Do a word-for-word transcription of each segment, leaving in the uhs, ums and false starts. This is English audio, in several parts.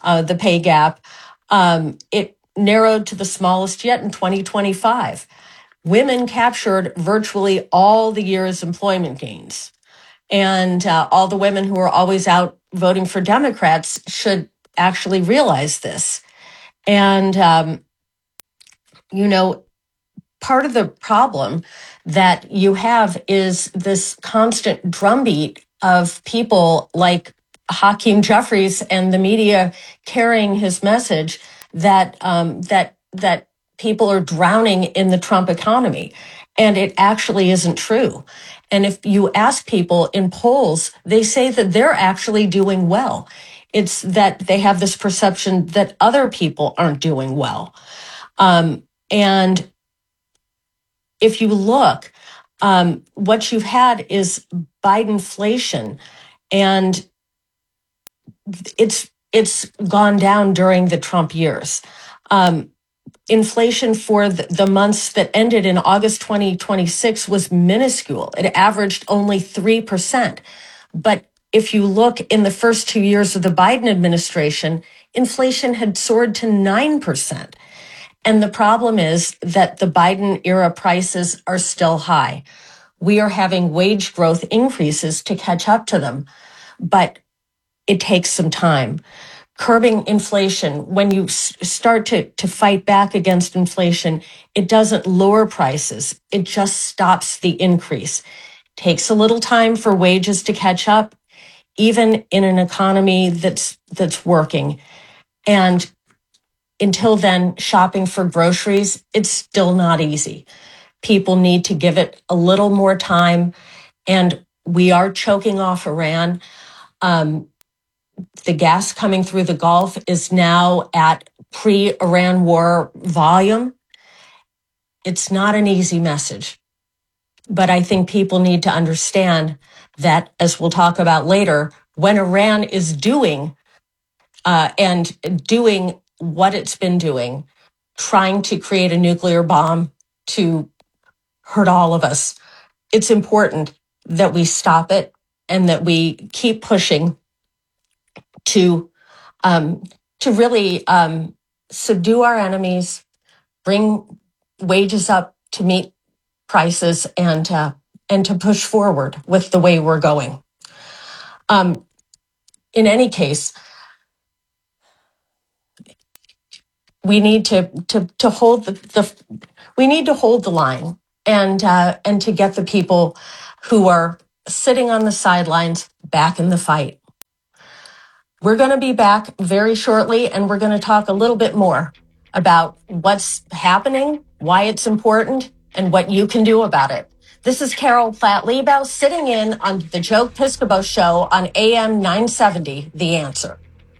uh, the pay gap. Um, it narrowed to the smallest yet in twenty twenty-five. Women captured virtually all the year's employment gains. And uh, all the women who are always out voting for Democrats should actually realize this. And, um, you know, part of the problem that you have is this constant drumbeat of people like Hakeem Jeffries and the media carrying his message that um, that that people are drowning in the Trump economy. And it actually isn't true. And if you ask people in polls, they say that they're actually doing well. It's that they have this perception that other people aren't doing well. Um, and if you look, um, what you've had is Bidenflation, and it's it's gone down during the Trump years. Um, inflation for the, the months that ended in August twenty twenty-six was minuscule. It averaged only three percent. But if you look in the first two years of the Biden administration, inflation had soared to nine percent. And the problem is that the Biden era prices are still high. We are having wage growth increases to catch up to them, but it takes some time. Curbing inflation, when you s- start to, to fight back against inflation, it doesn't lower prices. It just stops the increase. Takes a little time for wages to catch up, even in an economy that's that's working. And until then, shopping for groceries, it's still not easy. People need to give it a little more time. And we are choking off Iran. Um, the gas coming through the Gulf is now at pre-Iran war volume. It's not an easy message. But I think people need to understand that, as we'll talk about later, when Iran is doing uh, and doing what it's been doing, trying to create a nuclear bomb to hurt all of us, it's important that we stop it and that we keep pushing to um, to really um, subdue our enemies, bring wages up to meet prices, and uh, and to push forward with the way we're going. Um, in any case, we need to to to hold the, the we need to hold the line and uh, and to get the people who are sitting on the sidelines back in the fight. We're going to be back very shortly, and we're going to talk a little bit more about what's happening, why it's important, and what you can do about it. This is Carol Platt-Liebau sitting in on the Joe Piscopo Show on A M nine seventy, The Answer.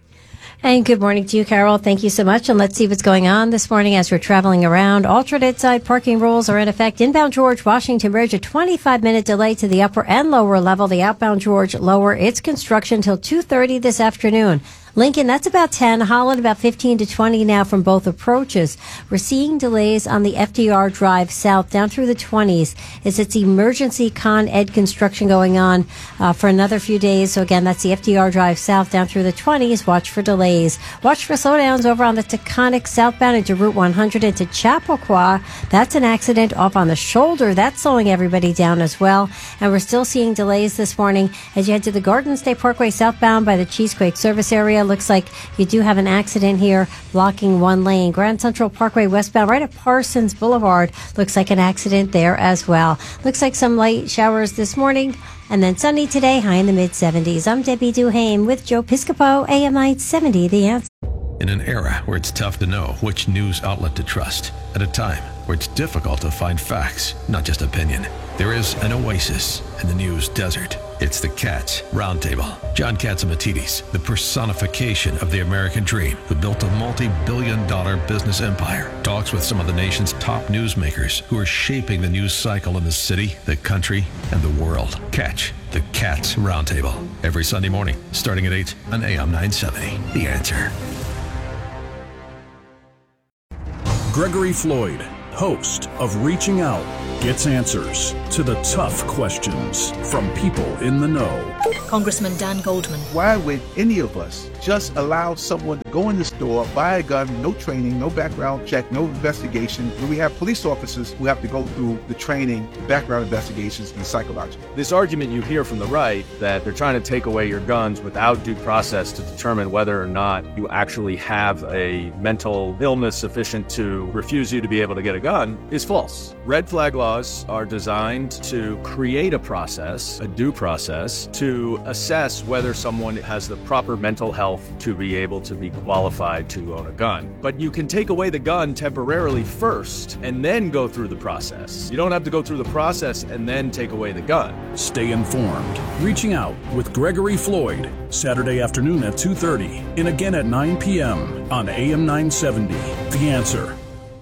And good morning to you, Carol. Thank you so much. And let's see what's going on this morning as we're traveling around. Alternate side parking rules are in effect. Inbound George Washington Bridge, a twenty-five minute delay to the upper and lower level. The outbound George lower its construction till two thirty this afternoon. Lincoln, that's about ten. Holland, about fifteen to twenty now from both approaches. We're seeing delays on the F D R Drive south down through the twenties. As it's emergency Con Ed construction going on uh, for another few days. So again, that's the F D R Drive south down through the twenties. Watch for delays. Watch for slowdowns over on the Taconic southbound into Route one hundred into Chappaqua. That's an accident off on the shoulder. That's slowing everybody down as well. And we're still seeing delays this morning as you head to the Garden State Parkway southbound by the Cheesequake service area. Looks like you do have an accident here blocking one lane. Grand Central Parkway westbound right at Parsons Boulevard. Looks like an accident there as well. Looks like some light showers this morning and then sunny today, high in the mid seventies. I'm Debbie Duhane with Joe Piscopo, A M nine seventy, The Answer. In an era where it's tough to know which news outlet to trust, at a time where it's difficult to find facts, not just opinion, there is an oasis in the news desert. It's the Katz Roundtable. John Catsimatidis, the personification of the American dream, who built a multi-billion dollar business empire, talks with some of the nation's top newsmakers who are shaping the news cycle in the city, the country, and the world. Catch the Katz Roundtable every Sunday morning, starting at eight on A M nine seventy. The Answer. Gregory Floyd, host of Reaching Out, gets answers to the tough questions from people in the know. Congressman Dan Goldman. Why would any of us just allow someone to go in the store, buy a gun, no training, no background check, no investigation, when we have police officers who have to go through the training, the background investigations, and psychological? This argument you hear from the right that they're trying to take away your guns without due process to determine whether or not you actually have a mental illness sufficient to refuse you to be able to get a gun is false. Red flag laws are designed to create a process, a due process, to assess whether someone has the proper mental health to be able to be qualified to own a gun. But you can take away the gun temporarily first and then go through the process. You don't have to go through the process and then take away the gun. Stay informed. Reaching Out with Gregory Floyd, Saturday afternoon at two thirty and again at nine p.m. on A M nine seventy. The Answer.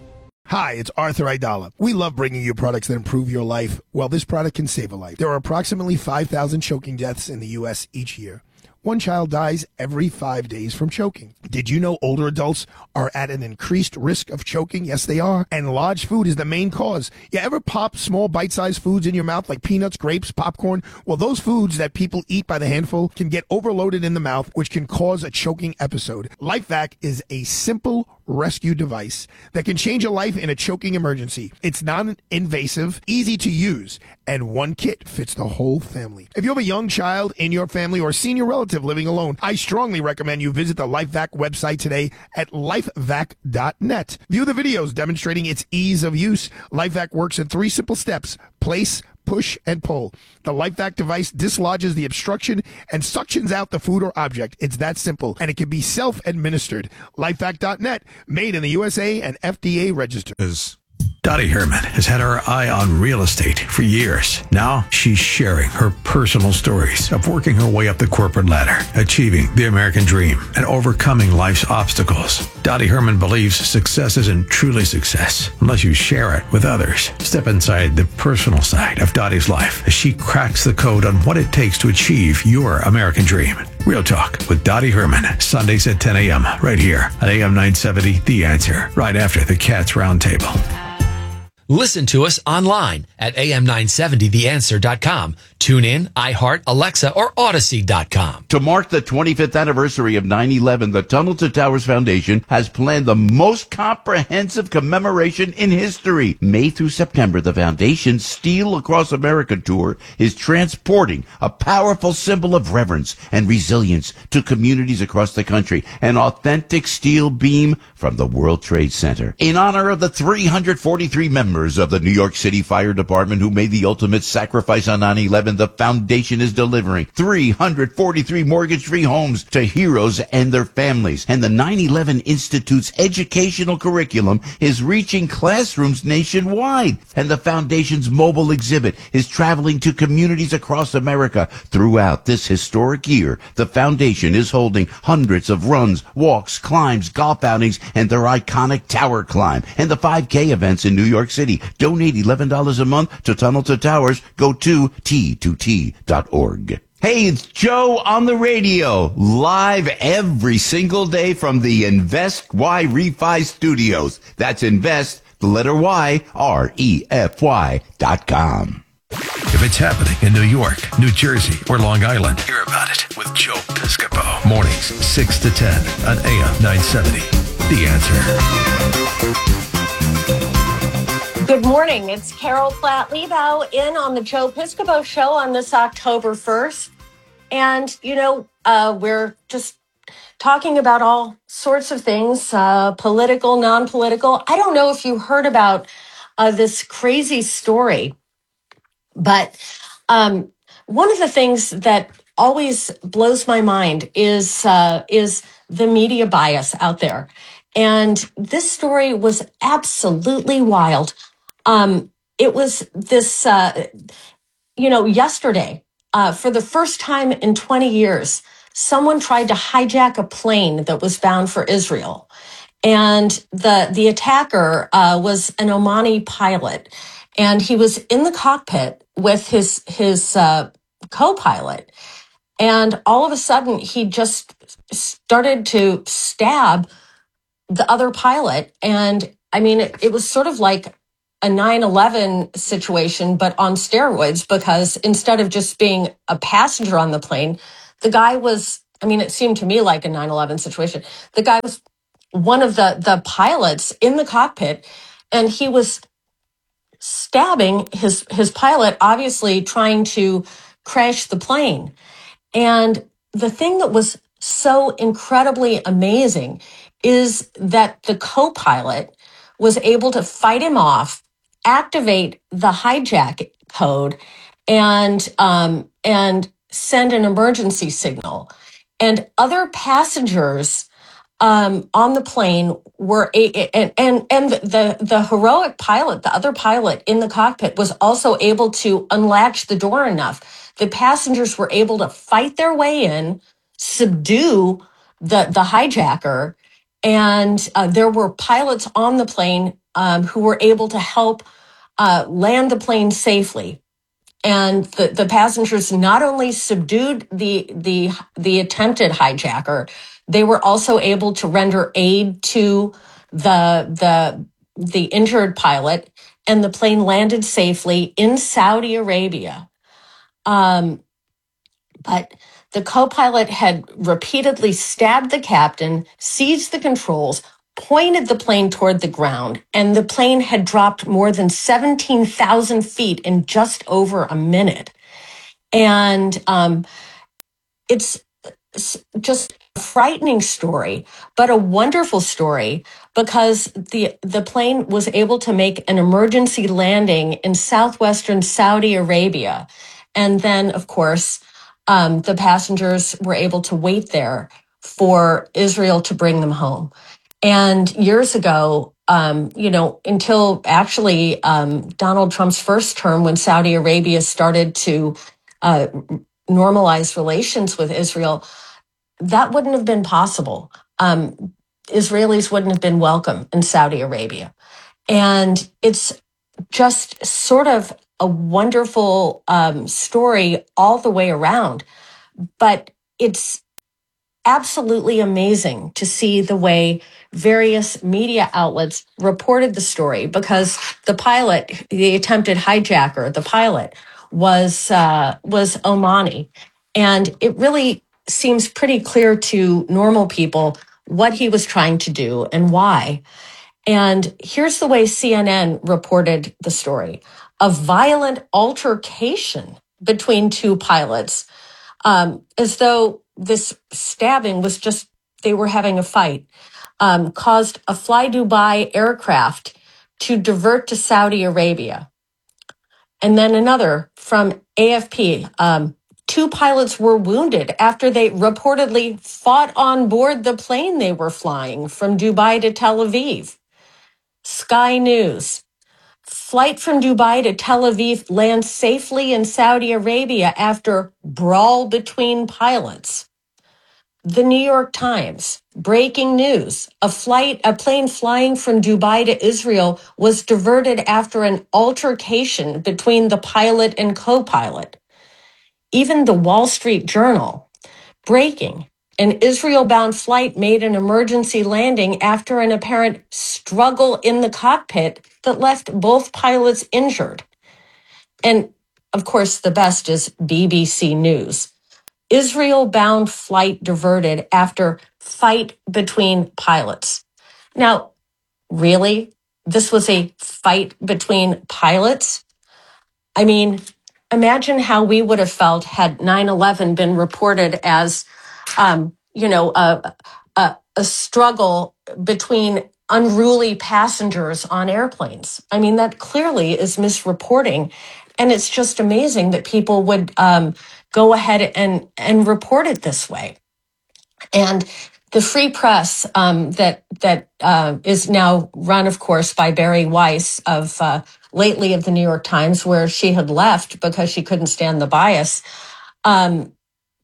Hi, it's Arthur Aidala. We love bringing you products that improve your life. Well, this product can save a life. There are approximately five thousand choking deaths in the U S each year. One child dies every five days from choking. Did you know older adults are at an increased risk of choking? Yes, they are. And large food is the main cause. You ever pop small bite-sized foods in your mouth like peanuts, grapes, popcorn? Well, those foods that people eat by the handful can get overloaded in the mouth, which can cause a choking episode. LifeVac is a simple rescue device that can change a life in a choking emergency. It's non-invasive, easy to use, and one kit fits the whole family. If you have a young child in your family or a senior relative living alone, I strongly recommend you visit the LifeVac website today at lifevac dot net. View the videos demonstrating its ease of use. LifeVac works in three simple steps: place, push, and pull. The LifeVac device dislodges the obstruction and suctions out the food or object. It's that simple, and it can be self-administered. lifevac dot net, made in the U S A and F D A registered. Dottie Herman has had her eye on real estate for years. Now she's sharing her personal stories of working her way up the corporate ladder, achieving the American dream, and overcoming life's obstacles. Dottie Herman believes success isn't truly success unless you share it with others. Step inside the personal side of Dottie's life as she cracks the code on what it takes to achieve your American dream. Real Talk with Dottie Herman, Sundays at ten a.m. right here at A M nine seventy, The Answer, right after the Cats Roundtable. Listen to us online at A M nine seventy the answer dot com. Tune in, iHeart, Alexa, or Odyssey dot com. To mark the twenty-fifth anniversary of nine eleven, the Tunnel to Towers Foundation has planned the most comprehensive commemoration in history. May through September, the foundation's Steel Across America tour is transporting a powerful symbol of reverence and resilience to communities across the country, an authentic steel beam from the World Trade Center. In honor of the three hundred forty-three members of the New York City Fire Department who made the ultimate sacrifice on nine eleven, the foundation is delivering three hundred forty-three mortgage-free homes to heroes and their families. And the nine eleven Institute's educational curriculum is reaching classrooms nationwide. And the foundation's mobile exhibit is traveling to communities across America. Throughout this historic year, the foundation is holding hundreds of runs, walks, climbs, golf outings, and their iconic tower climb, and the five K events in New York City. Donate eleven dollars a month to Tunnel to Towers. Go to T two T dot org. Hey, it's Joe on the radio, live every single day from the Invest Y Refi Studios. That's Invest, the letter Y, R E F Y dot com. If it's happening in New York, New Jersey, or Long Island, hear about it with Joe Piscopo. Mornings, six to ten on A M nine seventy. The Answer. Good morning. It's Carol Platt-Lebow in on the Joe Piscopo Show on this October first. And, you know, uh, we're just talking about all sorts of things, uh, political, non-political. I don't know if you heard about uh, this crazy story, but um, one of the things that always blows my mind is uh, is the media bias out there. And this story was absolutely wild. Um, it was this, uh, you know, yesterday, uh, for the first time in twenty years, someone tried to hijack a plane that was bound for Israel. And the, the attacker uh, was an Omani pilot. And he was in the cockpit with his, his uh, co-pilot. And all of a sudden, he just started to stab the other pilot. And I mean, it, it was sort of like a nine eleven situation, but on steroids, because instead of just being a passenger on the plane, the guy was, I mean, it seemed to me like a nine eleven situation. The guy was one of the, the pilots in the cockpit, and he was stabbing his, his pilot, obviously trying to crash the plane. And the thing that was so incredibly amazing is that the co-pilot was able to fight him off, activate the hijack code, and um, and send an emergency signal. And other passengers um, on the plane were a, and and and the the heroic pilot, the other pilot in the cockpit, was also able to unlatch the door enough. The passengers were able to fight their way in, subdue the the hijacker, and uh, there were pilots on the plane um, who were able to help uh, land the plane safely. And the, the passengers not only subdued the the the attempted hijacker, they were also able to render aid to the the the injured pilot, and the plane landed safely in Saudi Arabia. Um, but the co-pilot had repeatedly stabbed the captain, seized the controls, pointed the plane toward the ground, and the plane had dropped more than seventeen thousand feet in just over a minute. And um, it's just a frightening story, but a wonderful story, because the the plane was able to make an emergency landing in southwestern Saudi Arabia. And then, of course, um, the passengers were able to wait there for Israel to bring them home. And years ago, um, you know, until actually um, Donald Trump's first term, when Saudi Arabia started to uh, normalize relations with Israel, that wouldn't have been possible. Um, Israelis wouldn't have been welcome in Saudi Arabia. And it's just sort of a wonderful um, story all the way around. But it's absolutely amazing to see the way various media outlets reported the story, because the pilot, the attempted hijacker, the pilot was uh, was Omani. And it really seems pretty clear to normal people what he was trying to do and why. And here's the way C N N reported the story: a violent altercation between two pilots, um, as though this stabbing was just, they were having a fight, um, caused a Fly Dubai aircraft to divert to Saudi Arabia. And then another from A F P, um, two pilots were wounded after they reportedly fought on board the plane they were flying from Dubai to Tel Aviv. Sky News: flight from Dubai to Tel Aviv lands safely in Saudi Arabia after brawl between pilots. The New York Times: breaking news. A flight, a plane flying from Dubai to Israel was diverted after an altercation between the pilot and co-pilot. Even the Wall Street Journal: breaking. An Israel-bound flight made an emergency landing after an apparent struggle in the cockpit that left both pilots injured. And of course, the best is B B C News: Israel-bound flight diverted after fight between pilots. Now, really? This was a fight between pilots? I mean, imagine how we would have felt had nine eleven been reported as, um, you know, a, a, a struggle between unruly passengers on airplanes. I mean, that clearly is misreporting. And it's just amazing that people would um, go ahead and, and report it this way. And the free press um, that that uh, is now run, of course, by Barry Weiss of uh, lately of the New York Times, where she had left because she couldn't stand the bias, um,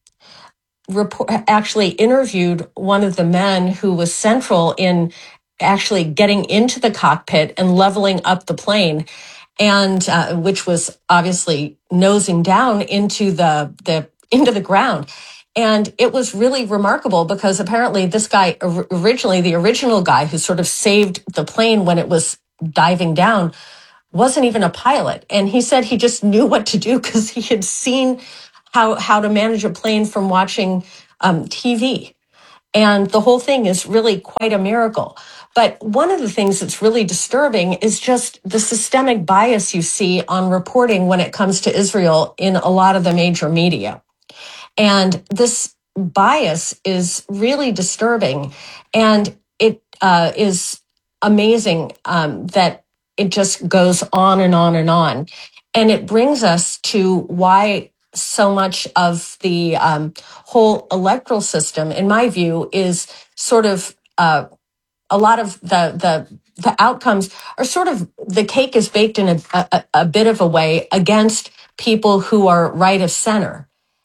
report, actually interviewed one of the men who was central in actually getting into the cockpit and leveling up the plane, and uh, which was obviously nosing down into the the into the ground. And it was really remarkable, because apparently this guy originally, the original guy who sort of saved the plane when it was diving down, wasn't even a pilot. And he said he just knew what to do because he had seen how, how to manage a plane from watching um, T V. And the whole thing is really quite a miracle. But one of the things that's really disturbing is just the systemic bias you see on reporting when it comes to Israel in a lot of the major media. And this bias is really disturbing. And it uh, is amazing um, that it just goes on and on and on. And it brings us to why so much of the um, whole electoral system, in my view, is sort of uh, a lot of the the the outcomes are sort of the cake is baked in a, a, a bit of a way against people who are right of center.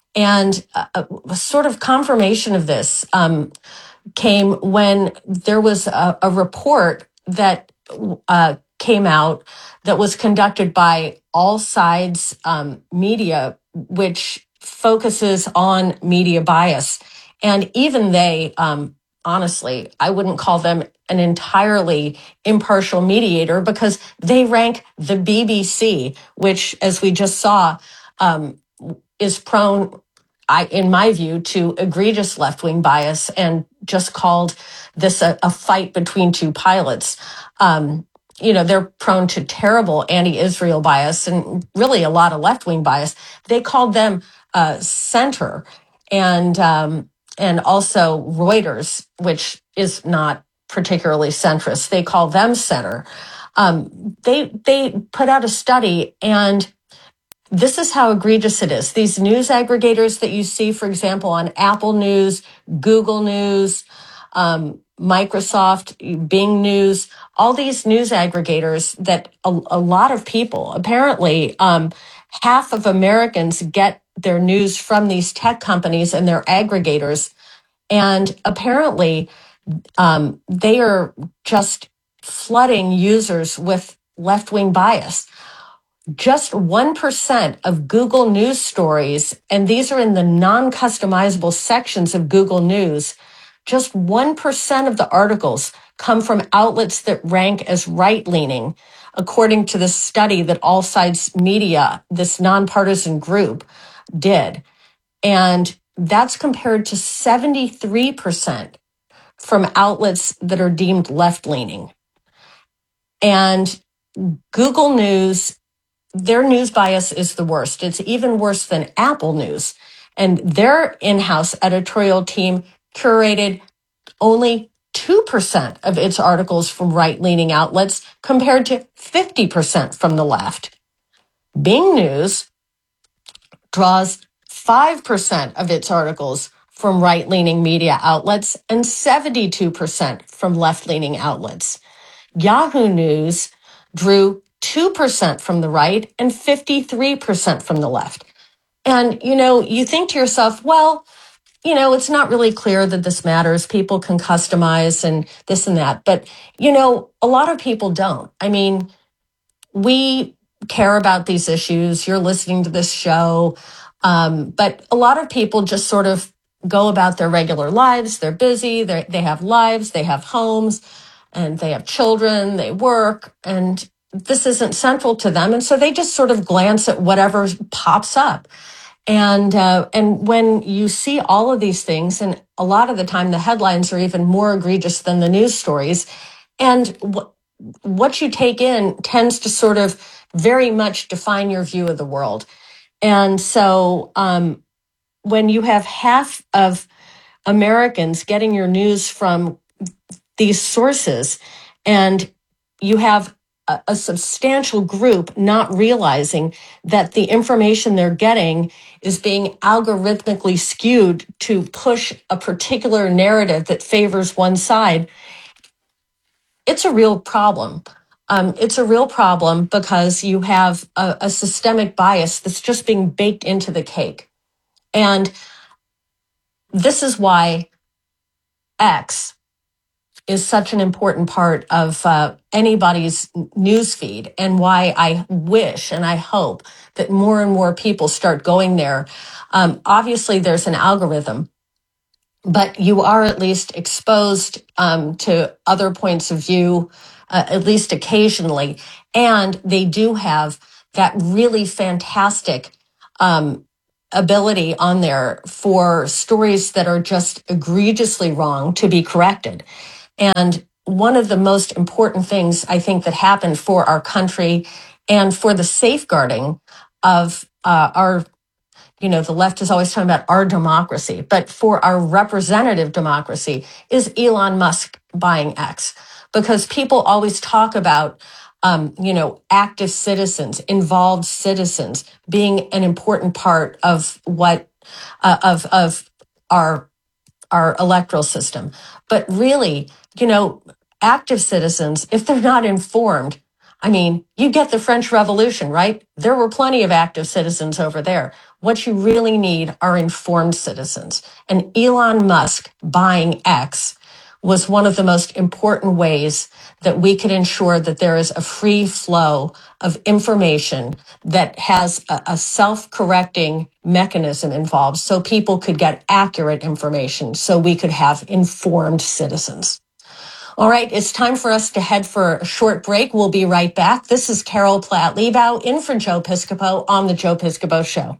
And a, a sort of confirmation of this um, came when there was a, a report that uh, came out that was conducted by All Sides um, Media, which focuses on media bias. And even they, um, honestly, I wouldn't call them an entirely impartial mediator because they rank the B B C, which, as we just saw, um, is prone, I, in my view, to egregious left-wing bias and just called this a, a fight between two pilots. Um, you know, they're prone to terrible anti-Israel bias and really a lot of left-wing bias. They called them uh, center, and um, and also Reuters, which is not particularly centrist. They call them center. Um, they they put out a study, and this is how egregious it is. These news aggregators that you see, for example, on Apple News, Google News, um, Microsoft, Bing News, all these news aggregators that a, a lot of people, apparently um, half of Americans get their news from these tech companies and their aggregators. And apparently um, they are just flooding users with left-wing bias. Just one percent of Google News stories, and these are in the non-customizable sections of Google News, just one percent of the articles come from outlets that rank as right-leaning, according to the study that All Sides Media, this nonpartisan group, did. And that's compared to seventy-three percent from outlets that are deemed left-leaning. And Google News, their news bias is the worst. It's even worse than Apple News. And their in-house editorial team curated only two percent of its articles from right-leaning outlets compared to fifty percent from the left. Bing News draws five percent of its articles from right-leaning media outlets and seventy-two percent from left-leaning outlets. Yahoo News drew two percent from the right and fifty-three percent from the left. And, you know, you think to yourself, well, you know, it's not really clear that this matters. People can customize and this and that. But, you know, a lot of people don't. I mean, we care about these issues. You're listening to this show. Um, but a lot of people just sort of go about their regular lives. They're busy. They're, they have lives. They have homes. And they have children, they work, and this isn't central to them. And so they just sort of glance at whatever pops up. And uh, and when you see all of these things, and a lot of the time the headlines are even more egregious than the news stories, and w- what you take in tends to sort of very much define your view of the world. And so um, when you have half of Americans getting your news from these sources, and you have a, a substantial group not realizing that the information they're getting is being algorithmically skewed to push a particular narrative that favors one side, it's a real problem. Um, it's a real problem because you have a, a systemic bias that's just being baked into the cake. And this is why X is such an important part of uh, anybody's newsfeed, and why I wish and I hope that more and more people start going there. Um, obviously, there's an algorithm, but you are at least exposed um, to other points of view uh, at least occasionally. And they do have that really fantastic um, ability on there for stories that are just egregiously wrong to be corrected. And one of the most important things I think that happened for our country and for the safeguarding of uh, our, you know, the left is always talking about our democracy, but for our representative democracy is Elon Musk buying X. Because people always talk about, um, you know, active citizens, involved citizens being an important part of what, uh, of, of our our electoral system. But really, you know, active citizens, if they're not informed, I mean, you get the French Revolution, right? There were plenty of active citizens over there. What you really need are informed citizens. And Elon Musk buying X was one of the most important ways that we could ensure that there is a free flow of information that has a, a self-correcting mechanism involved so people could get accurate information, so we could have informed citizens. All right, it's time for us to head for a short break. We'll be right back. This is Carol Platt-Liebau in for Joe Piscopo on The Joe Piscopo Show.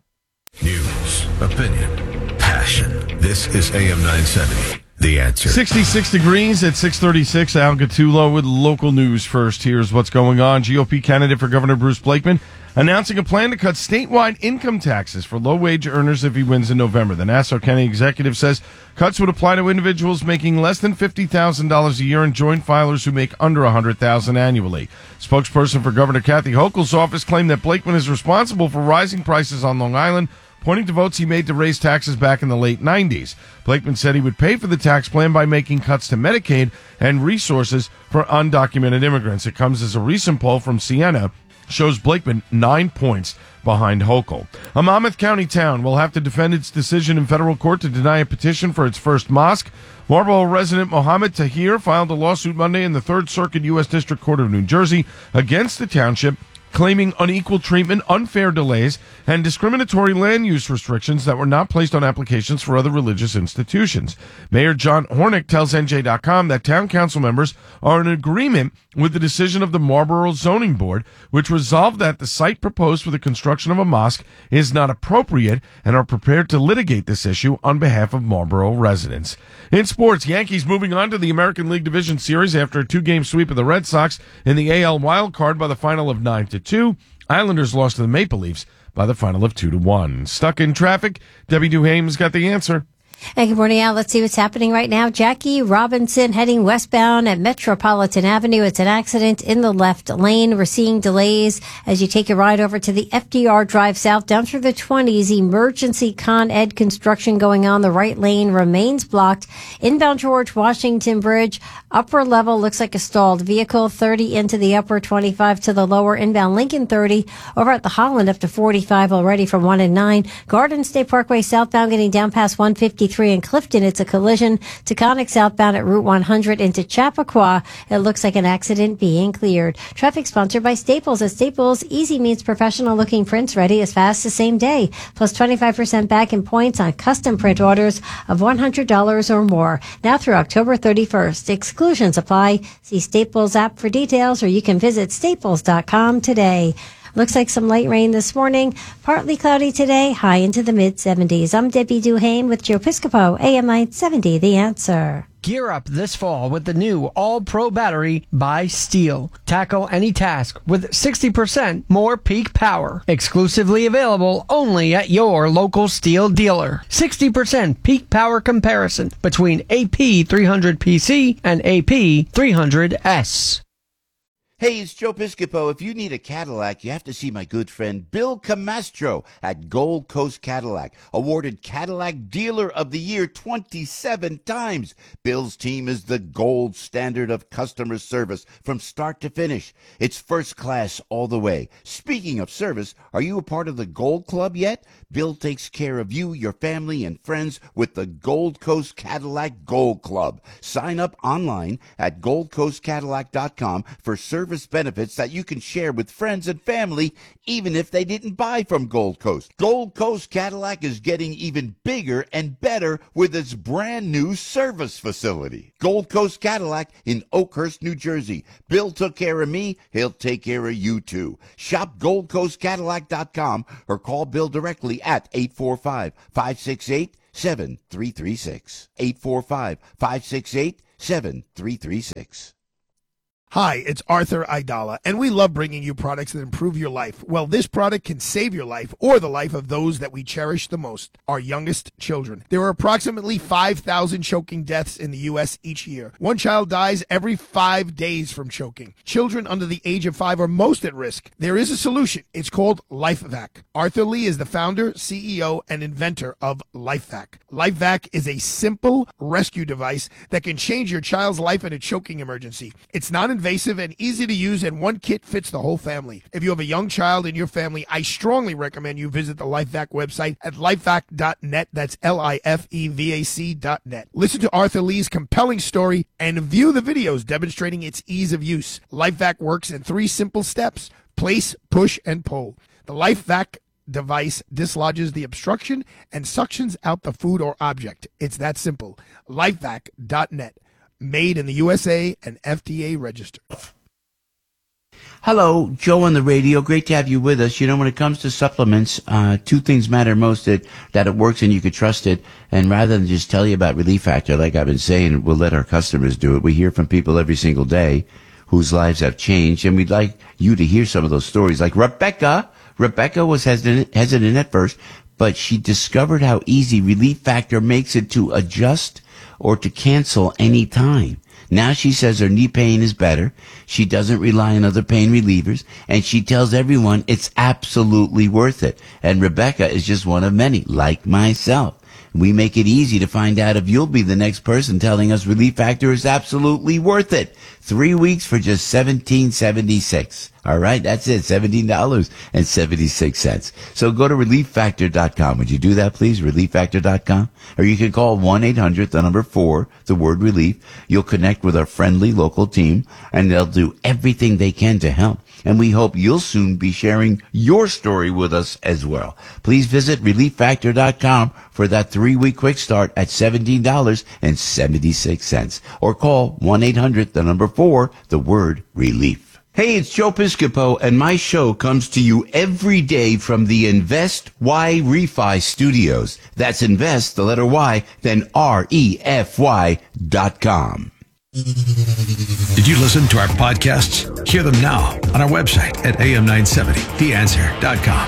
News, opinion, passion. This is A M nine seventy. The Answer. sixty-six degrees at six thirty-six. Al Gattulo with local news first. Here's what's going on. G O P candidate for Governor Bruce Blakeman announcing a plan to cut statewide income taxes for low-wage earners if he wins in November. The Nassau County executive says cuts would apply to individuals making less than fifty thousand dollars a year and joint filers who make under one hundred thousand dollars annually. Spokesperson for Governor Kathy Hochul's office claimed that Blakeman is responsible for rising prices on Long Island, pointing to votes he made to raise taxes back in the late nineties. Blakeman said he would pay for the tax plan by making cuts to Medicaid and resources for undocumented immigrants. It comes as a recent poll from Siena shows Blakeman nine points behind Hochul. A Monmouth County town will have to defend its decision in federal court to deny a petition for its first mosque. Marlboro resident Mohammed Tahir filed a lawsuit Monday in the Third Circuit U S District Court of New Jersey against the township, claiming unequal treatment, unfair delays, and discriminatory land use restrictions that were not placed on applications for other religious institutions. Mayor John Hornick tells N J dot com that town council members are in agreement with the decision of the Marlboro Zoning Board, which resolved that the site proposed for the construction of a mosque is not appropriate and are prepared to litigate this issue on behalf of Marlboro residents. In sports, Yankees moving on to the American League Division Series after a two-game sweep of the Red Sox in the A L wild card by the final of nine to two. Islanders lost to the Maple Leafs by the final of two to one. Stuck in traffic? Debbie Duhame's got the answer. And good morning, Al. Let's see what's happening right now. Jackie Robinson heading westbound at Metropolitan Avenue. It's an accident in the left lane. We're seeing delays as you take a ride over to the F D R Drive South down through the twenties. Emergency Con Ed construction going on. The right lane remains blocked. Inbound George Washington Bridge, upper level looks like a stalled vehicle. thirty into the upper, twenty-five to the lower. Inbound Lincoln thirty over at the Holland up to forty-five already from one and nine. Garden State Parkway southbound getting down past one fifty-three in Clifton. It's a collision. Taconic southbound at Route one hundred into Chappaqua. It looks like an accident being cleared. Traffic sponsored by Staples. At Staples, easy means professional looking prints ready as fast as same day. Plus twenty-five percent back in points on custom print orders of one hundred dollars or more. Now through October thirty-first. Exclusions apply. See Staples app for details, or you can visit staples dot com today. Looks like some light rain this morning. Partly cloudy today, high into the mid seventies. I'm Debbie Duhame with Joe Piscopo, A M nine seventy, The Answer. Gear up this fall with the new All-Pro battery by Steel. Tackle any task with sixty percent more peak power. Exclusively available only at your local Steel dealer. sixty percent peak power comparison between A P three hundred P C and A P three hundred S. Hey, it's Joe Piscopo. If you need a Cadillac, you have to see my good friend Bill Camastro at Gold Coast Cadillac, awarded Cadillac Dealer of the Year twenty-seven times. Bill's team is the gold standard of customer service from start to finish. It's first class all the way. Speaking of service, are you a part of the Gold Club yet? Bill takes care of you, your family, and friends with the Gold Coast Cadillac Gold Club. Sign up online at gold coast cadillac dot com for service service benefits that you can share with friends and family, even if they didn't buy from Gold Coast. Gold Coast Cadillac is getting even bigger and better with its brand new service facility. Gold Coast Cadillac in Oakhurst, New Jersey. Bill took care of me. He'll take care of you too. Shop gold coast cadillac dot com or call Bill directly at eight four five, five six eight, seven three three six. eight four five, five six eight, seven three three six. Hi, it's Arthur Aidala, and we love bringing you products that improve your life. Well, this product can save your life or the life of those that we cherish the most, our youngest children. There are approximately five thousand choking deaths in the U S each year. One child dies every five days from choking. Children under the age of five are most at risk. There is a solution. It's called LifeVac. Arthur Lee is the founder, C E O, and inventor of LifeVac. LifeVac is a simple rescue device that can change your child's life in a choking emergency. It's not invasive and easy to use, and one kit fits the whole family. If you have a young child in your family, I strongly recommend you visit the LifeVac website at lifevac dot net. That's L I F E V A C dot net. Listen to Arthur Lee's compelling story and view the videos demonstrating its ease of use. LifeVac works in three simple steps: place, push, and pull. The LifeVac device dislodges the obstruction and suctions out the food or object. It's that simple. lifevac dot net. Made in the U S A and F D A registered. Hello, Joe on the radio. Great to have you with us. You know, when it comes to supplements, uh, two things matter most: that, that it works and you can trust it. And rather than just tell you about Relief Factor, like I've been saying, we'll let our customers do it. We hear from people every single day whose lives have changed, and we'd like you to hear some of those stories. Like Rebecca. Rebecca was hesitant, hesitant at first, but she discovered how easy Relief Factor makes it to adjust or to cancel any time. Now she says her knee pain is better. She doesn't rely on other pain relievers, and she tells everyone it's absolutely worth it. And Rebecca is just one of many, like myself. We make it easy to find out if you'll be the next person telling us Relief Factor is absolutely worth it. Three weeks for just seventeen seventy-six. All right, that's it, seventeen dollars and seventy-six cents. So go to relief factor dot com. Would you do that, please? relief factor dot com. Or you can call one eight hundred, the number four, the word relief. You'll connect with our friendly local team, and they'll do everything they can to help. And we hope you'll soon be sharing your story with us as well. Please visit relief factor dot com for that three-week quick start at seventeen dollars and seventy-six cents. Or call one eight hundred, the number four, the word relief. Hey, it's Joe Piscopo, and my show comes to you every day from the Invest Y Refi Studios. That's Invest, the letter Y, then R E F Y dot com. Did you listen to our podcasts? Hear them now on our website at A M nine seventy the answer dot com.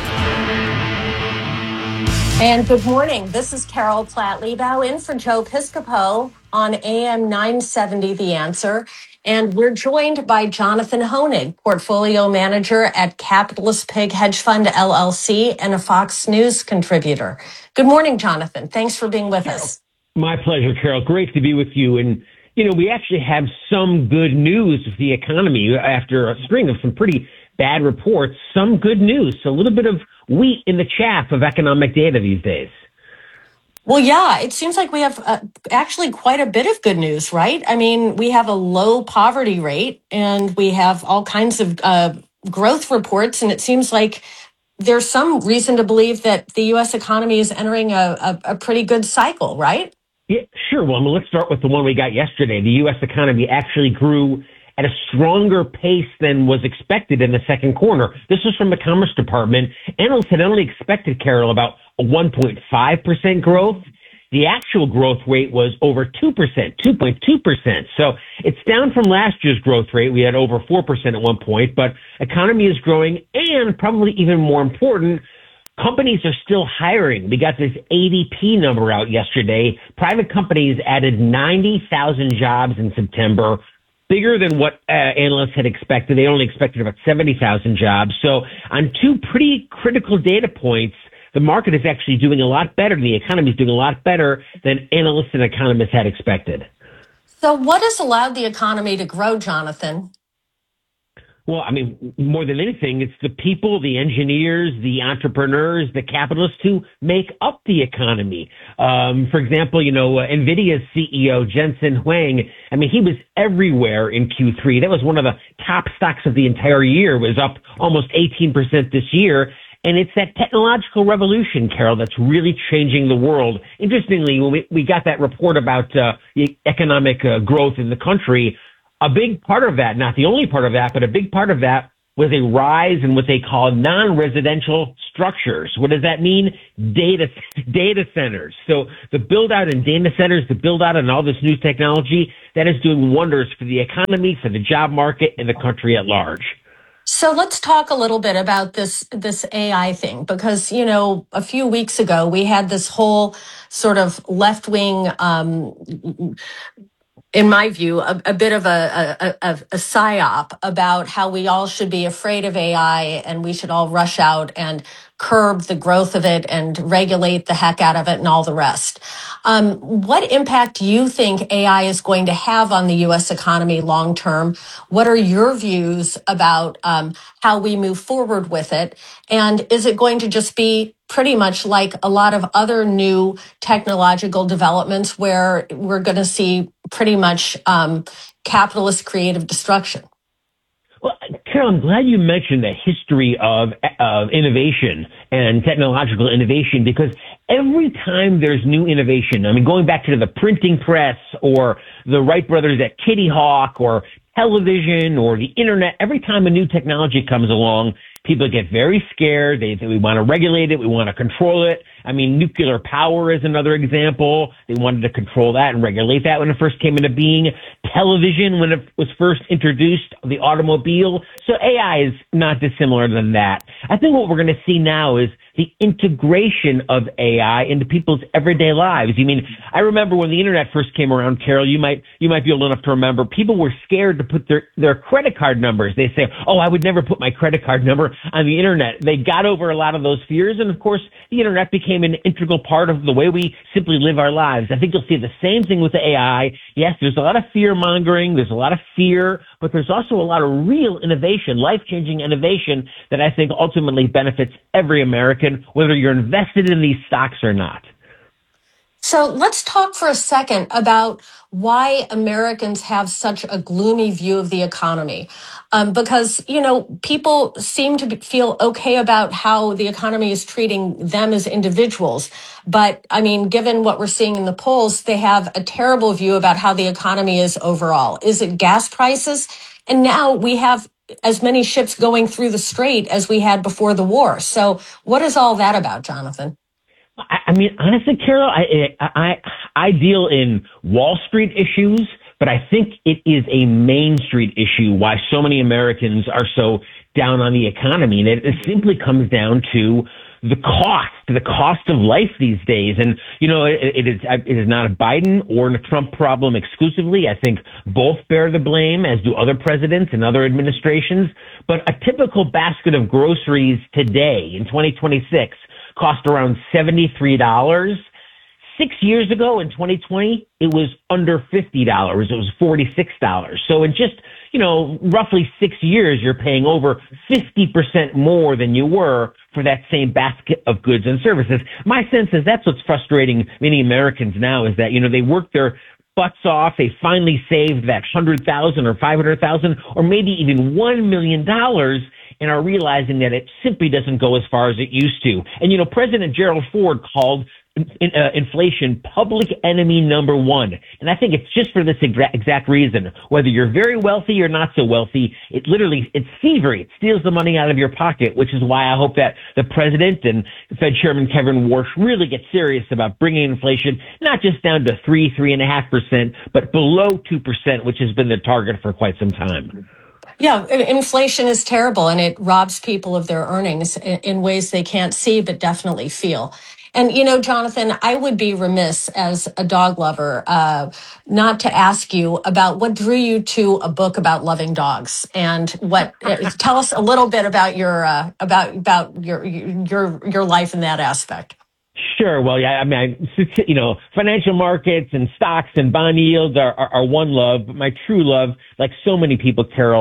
And good morning. This is Carol Platt-Liebau in for Joe Piscopo on A M nine seventy The Answer. And we're joined by Jonathan Hoenig, portfolio manager at Capitalist Pig Hedge Fund, L L C, and a Fox News contributor. Good morning, Jonathan. Thanks for being with us. My pleasure, Carol. Great to be with you. And, you know, we actually have some good news with the economy after a string of some pretty bad reports. Some good news. So a little bit of wheat in the chaff of economic data these days. Well, yeah, it seems like we have uh, actually quite a bit of good news, right? I mean, we have a low poverty rate and we have all kinds of uh, growth reports. And it seems like there's some reason to believe that the U S economy is entering a, a, a pretty good cycle, right? Yeah, sure. Well, I mean, let's start with the one we got yesterday. The U S economy actually grew at a stronger pace than was expected in the second quarter. This was from the Commerce Department. Analysts had only expected, Carol, about a one point five percent growth. The actual growth rate was over two percent, two point two percent. So it's down from last year's growth rate. We had over four percent at one point, but economy is growing, and probably even more important, companies are still hiring. We got this A D P number out yesterday. Private companies added ninety thousand jobs in September, bigger than what uh, analysts had expected. They only expected about seventy thousand jobs. So on two pretty critical data points, the market is actually doing a lot better. The economy is doing a lot better than analysts and economists had expected. So what has allowed the economy to grow, Jonathan? Well, I mean, more than anything, it's the people, the engineers, the entrepreneurs, the capitalists who make up the economy. Um, for example, you know, uh, NVIDIA's C E O, Jensen Huang, I mean, he was everywhere in Q three. That was one of the top stocks of the entire year, was up almost eighteen percent this year. And it's that technological revolution, Carol, that's really changing the world. Interestingly, when we, we got that report about uh, the economic uh, growth in the country, a big part of that, not the only part of that, but a big part of that was a rise in what they call non-residential structures. What does that mean? Data, data centers. So the build out in data centers, the build out in all this new technology, that is doing wonders for the economy, for the job market, and the country at large. So let's talk a little bit about this this A I thing, because, you know, a few weeks ago we had this whole sort of left wing, um, in my view, a, a bit of a, a, a, a psyop about how we all should be afraid of A I and we should all rush out and curb the growth of it and regulate the heck out of it and all the rest. Um, what impact do you think A I is going to have on the U S economy long term? What are your views about um, how we move forward with it? And is it going to just be pretty much like a lot of other new technological developments where we're going to see pretty much um, capitalist creative destruction? Well, Carol, I'm glad you mentioned the history of, of innovation and technological innovation, because every time there's new innovation, I mean, going back to the printing press or the Wright brothers at Kitty Hawk or television or the internet, every time a new technology comes along, people get very scared. They, they we want to regulate it. We want to control it. I mean, nuclear power is another example. They wanted to control that and regulate that when it first came into being. Television, when it was first introduced, the automobile. So A I is not dissimilar than that. I think what we're going to see now is the integration of A I into people's everyday lives. I mean, I remember when the internet first came around, Carol, you might, you might be old enough to remember, people were scared to put their, their credit card numbers. They say, oh, I would never put my credit card number on the internet. They got over a lot of those fears. And of course, the internet became an integral part of the way we simply live our lives. I think you'll see the same thing with the A I. Yes, there's a lot of fear mongering. There's a lot of fear, but there's also a lot of real innovation, life-changing innovation that I think ultimately benefits every American, whether you're invested in these stocks or not. So let's talk for a second about why Americans have such a gloomy view of the economy. Um, because, you know, people seem to be, feel okay about how the economy is treating them as individuals. But, I mean, given what we're seeing in the polls, they have a terrible view about how the economy is overall. Is it gas prices? And now we have as many ships going through the strait as we had before the war. So what is all that about, Jonathan? I mean, honestly, Carol, I, I, I deal in Wall Street issues, but I think it is a Main Street issue why so many Americans are so down on the economy. And it, it simply comes down to the cost, the cost of life these days. And, you know, it, it is, it is not a Biden or a Trump problem exclusively. I think both bear the blame, as do other presidents and other administrations. But a typical basket of groceries today in twenty twenty-six cost around seventy-three dollars. Six years ago in twenty twenty, it was under fifty dollars. It was forty-six dollars. So in just, you know, roughly six years, you're paying over fifty percent more than you were for that same basket of goods and services. My sense is that's what's frustrating many Americans now, is that, you know, they work their butts off. They finally saved that one hundred thousand dollars or five hundred thousand dollars or maybe even one million dollars, and are realizing that it simply doesn't go as far as it used to. And, you know, President Gerald Ford called in, uh, inflation public enemy number one. And I think it's just for this exact, exact reason. Whether you're very wealthy or not so wealthy, it literally, it's thievery. It steals the money out of your pocket, which is why I hope that the president and Fed Chairman Kevin Warsh really get serious about bringing inflation not just down to three, three and a half percent, but below two percent, which has been the target for quite some time. Yeah, inflation is terrible, and it robs people of their earnings in ways they can't see but definitely feel. And, you know, Jonathan, I would be remiss as a dog lover uh, not to ask you about what drew you to a book about loving dogs, and what. Tell us a little bit about your uh, about about your your your life in that aspect. Sure. Well, yeah, I mean, I, you know, financial markets and stocks and bond yields are, are, are one love, but my true love, like so many people, Carol,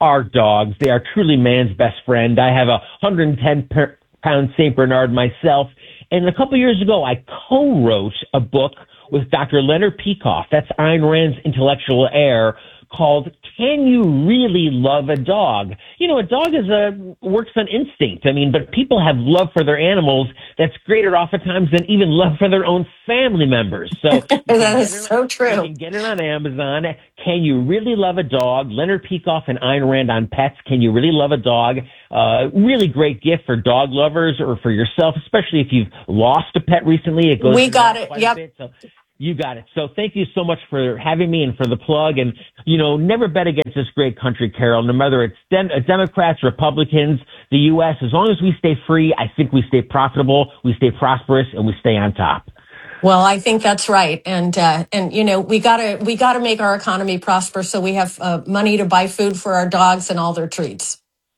are dogs. They are truly man's best friend. I have a one hundred ten pound Saint Bernard myself. And a couple years ago, I co-wrote a book with Doctor Leonard Peikoff, that's Ayn Rand's intellectual heir, called Can You Really Love a Dog? You know, a dog is a works on instinct. I mean, but people have love for their animals that's greater oftentimes than even love for their own family members. So that is so true. You can get it on Amazon. Can You Really Love a Dog? Leonard Peikoff and Ayn Rand on pets. Can You Really Love a Dog? Uh, really great gift for dog lovers or for yourself, especially if you've lost a pet recently. It goes we got it. Yep. Bit, so you got it. So thank you so much for having me and for the plug. And, you know, never bet against this great country, Carol, no matter it's Dem- Democrats, Republicans, the U S, as long as we stay free, I think we stay profitable, we stay prosperous, and we stay on top. Well, I think that's right. And, uh, and, you know, we gotta, we gotta make our economy prosper so we have uh, money to buy food for our dogs and all their treats.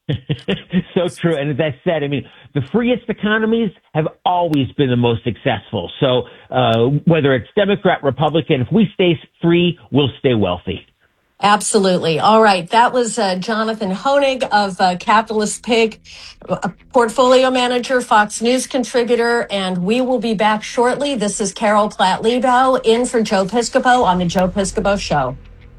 So true. And as I said, I mean, the freest economies have always been the most successful. So uh, whether it's Democrat, Republican, if we stay free, we'll stay wealthy. Absolutely. All right. That was uh, Jonathan Hoenig of uh, Capitalist Pig, a portfolio manager, Fox News contributor, and we will be back shortly. This is Carol Platt-Liebau in for Joe Piscopo on the Joe Piscopo Show.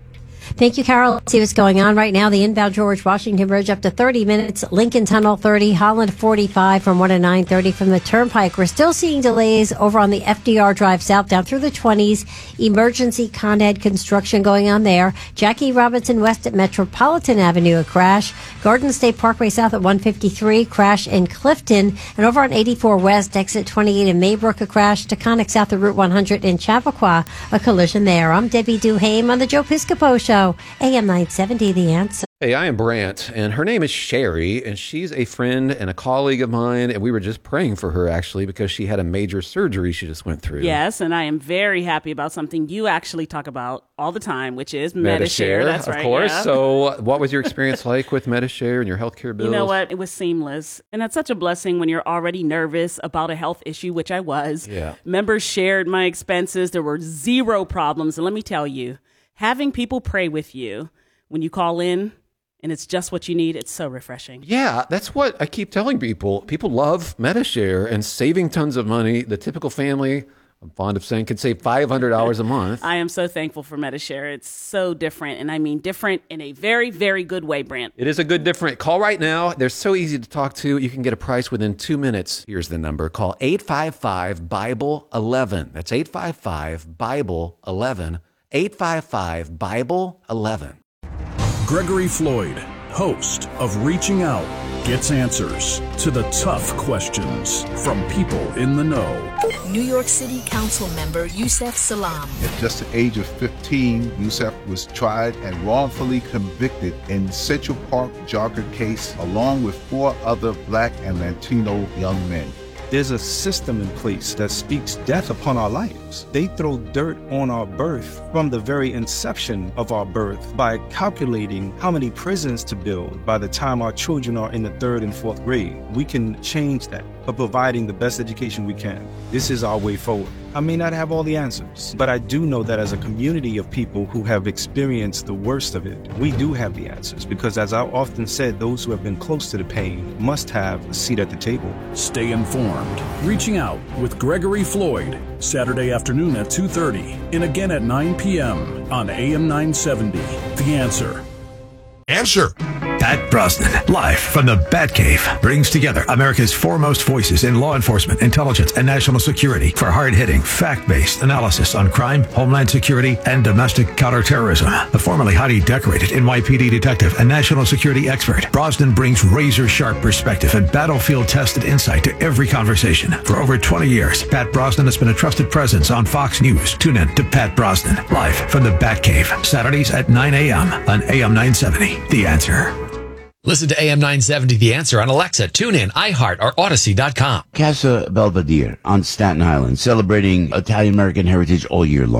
Thank you, Carol. Let's see what's going on right now. The inbound George Washington Bridge up to thirty minutes. Lincoln Tunnel thirty. Holland forty-five from one to nine thirty from the Turnpike. We're still seeing delays over on the F D R Drive south down through the twenties. Emergency Con Ed construction going on there. Jackie Robinson West at Metropolitan Avenue, a crash. Garden State Parkway south at one fifty-three. Crash in Clifton. And over on eighty-four West, exit twenty-eight in Maybrook, a crash. Taconic south of Route one hundred in Chappaqua, a collision there. I'm Debbie Duhame on the Joe Piscopo Show. A M nine seventy, The Answer. Hey, I am Brant, and her name is Sherry, and she's a friend and a colleague of mine, and we were just praying for her, actually, because she had a major surgery she just went through. Yes, and I am very happy about something you actually talk about all the time, which is Medi-Share. That's of right, course. yeah. So what was your experience like with Medi-Share and your healthcare bills? You know what? It was seamless, and that's such a blessing when you're already nervous about a health issue, which I was. Yeah. Members shared my expenses. There were zero problems, and let me tell you, having people pray with you when you call in and it's just what you need, it's so refreshing. Yeah, that's what I keep telling people. People love Medi-Share and saving tons of money. The typical family, I'm fond of saying, can save five hundred dollars a month. I am so thankful for Medi-Share. It's so different, and I mean different in a very, very good way, Brant. It is a good different. Call right now. They're so easy to talk to. You can get a price within two minutes. Here's the number. Call eight five five, Bible eleven. That's eight five five, Bible eleven. eight five five, Bible eleven. Gregory Floyd, host of Reaching Out, gets answers to the tough questions from people in the know. New York City Council member Yusef Salaam. At just the age of fifteen, Yusef was tried and wrongfully convicted in Central Park jogger case along with four other black and Latino young men. There's a system in place that speaks death upon our lives. They throw dirt on our birth from the very inception of our birth by calculating how many prisons to build by the time our children are in the third and fourth grade. We can change that by providing the best education we can. This is our way forward. I may not have all the answers, but I do know that as a community of people who have experienced the worst of it, we do have the answers because, as I often said, those who have been close to the pain must have a seat at the table. Stay informed. Reaching Out with Gregory Floyd, Saturday afternoon at two thirty and again at nine p.m. on A M nine seventy. The Answer. Answer. Pat Brosnan, live from the Batcave, brings together America's foremost voices in law enforcement, intelligence, and national security for hard-hitting, fact-based analysis on crime, homeland security, and domestic counterterrorism. The formerly highly decorated N Y P D detective and national security expert, Brosnan brings razor-sharp perspective and battlefield-tested insight to every conversation. For over twenty years, Pat Brosnan has been a trusted presence on Fox News. Tune in to Pat Brosnan, live from the Batcave, Saturdays at nine a.m. on A M nine seventy. The Answer. Listen to A M nine seventy The Answer on Alexa, TuneIn, iHeart, or Odyssey dot com. Casa Belvedere on Staten Island, celebrating Italian-American heritage all year long.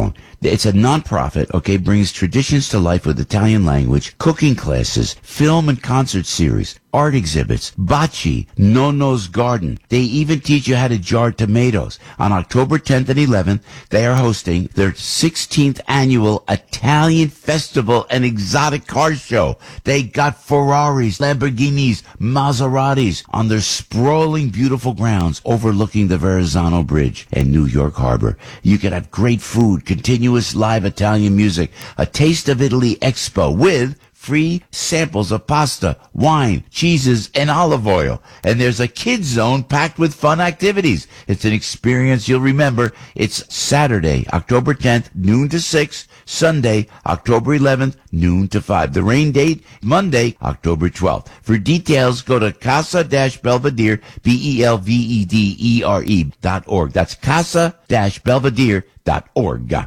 It's a nonprofit, okay, brings traditions to life with Italian language, cooking classes, film and concert series, art exhibits, bocce, nonno's garden. They even teach you how to jar tomatoes. On October tenth and eleventh, they are hosting their sixteenth annual Italian Festival and Exotic Car Show. They got Ferraris, Lamborghinis, Maseratis on their sprawling, beautiful grounds overlooking the Verrazzano Bridge and New York Harbor. You can have great food, continuous live Italian music, a Taste of Italy expo with free samples of pasta, wine, cheeses, and olive oil. And there's a kids zone packed with fun activities. It's an experience you'll remember. It's Saturday, October tenth, noon to six. Sunday, October eleventh, noon to five. The rain date, Monday, October twelfth. For details, go to Casa-Belvedere, B E L V E D E R E dot org. That's Casa-Belvedere dot org.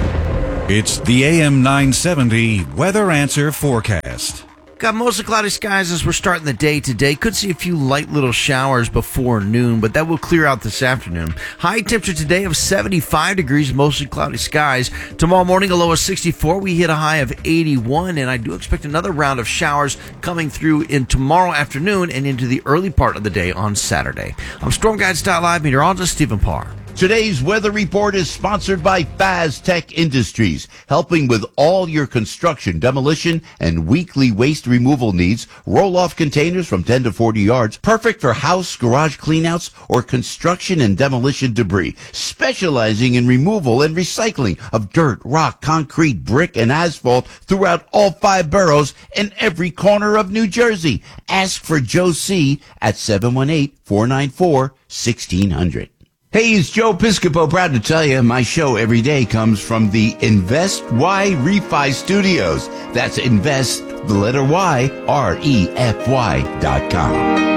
It's the A M nine seventy Weather Answer Forecast. Got mostly cloudy skies as we're starting the day today. Could see a few light little showers before noon, but that will clear out this afternoon. High temperature today of seventy-five degrees, mostly cloudy skies. Tomorrow morning, a low of sixty-four. We hit a high of eighty-one, and I do expect another round of showers coming through in tomorrow afternoon and into the early part of the day on Saturday. I'm Storm Guide Style Live meteorologist Stephen Parr. Today's weather report is sponsored by Faztech Industries, helping with all your construction, demolition, and weekly waste removal needs. Roll-off containers from ten to forty yards, perfect for house, garage cleanouts, or construction and demolition debris. Specializing in removal and recycling of dirt, rock, concrete, brick, and asphalt throughout all five boroughs and every corner of New Jersey. Ask for Joe C. at seven one eight, four nine four, one six zero zero. Hey, it's Joe Piscopo, proud to tell you my show every day comes from the Invest Y Refi Studios. That's Invest, the letter Y, R E F Y dot com.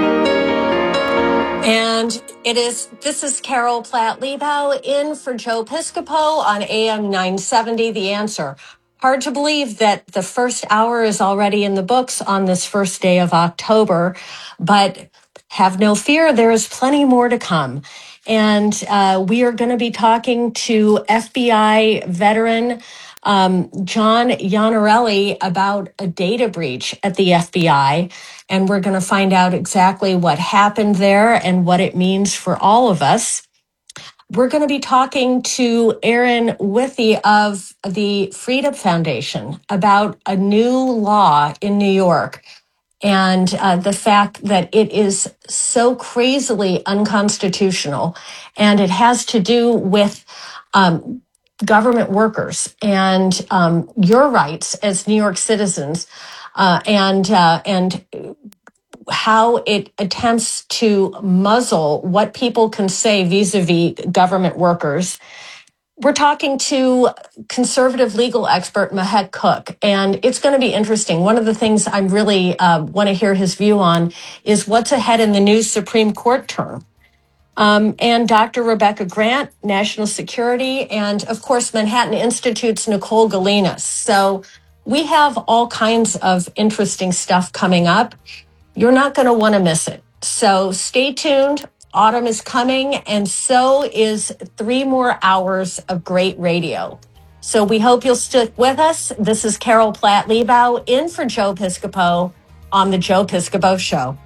And it is, this is Carol Platt-Liebau in for Joe Piscopo on A M nine seventy, The Answer. Hard to believe that the first hour is already in the books on this first day of October, but have no fear, there is plenty more to come. And uh, we are going to be talking to F B I veteran um, John Iannarelli about a data breach at the F B I. And we're going to find out exactly what happened there and what it means for all of us. We're going to be talking to Aaron Withey of the Freedom Foundation about a new law in New York and uh, the fact that it is so crazily unconstitutional, and it has to do with um, government workers and um, your rights as New York citizens, uh, and uh, and how it attempts to muzzle what people can say vis-a-vis government workers. We're talking to conservative legal expert Mahek Cook, and it's going to be interesting. One of the things I really uh, want to hear his view on is what's ahead in the new Supreme Court term. Um, and Doctor Rebecca Grant, National Security, and of course, Manhattan Institute's Nicole Galinas. So we have all kinds of interesting stuff coming up. You're not going to want to miss it. So stay tuned. Autumn is coming, and so is three more hours of great radio. So we hope you'll stick with us. This is Carol Platt-Liebau in for Joe Piscopo on The Joe Piscopo Show.